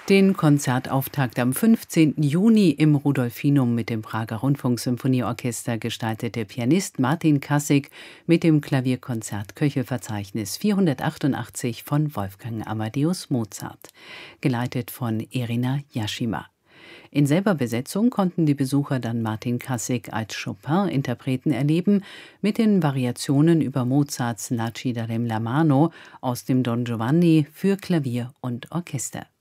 Den Konzertauftakt am 15. Juni im Rudolfinum mit dem Prager Rundfunksymphonieorchester gestaltete Pianist Martin Kassig mit dem Klavierkonzert Köchelverzeichnis 488 von Wolfgang Amadeus Mozart, geleitet von Erina Yashima. In selber Besetzung konnten die Besucher dann Martin Kassig als Chopin-Interpreten erleben, mit den Variationen über Mozarts Nasciderem la mano aus dem Don Giovanni für Klavier und Orchester.